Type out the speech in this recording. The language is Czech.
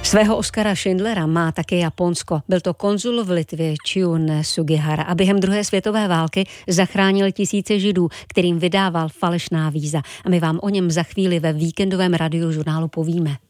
Svého Oskara Schindlera má také Japonsko. Byl to konzul v Litvě Chiun Sugihara a během druhé světové války zachránil tisíce Židů, kterým vydával falešná víza. A my vám o něm za chvíli ve víkendovém radiožurnálu povíme.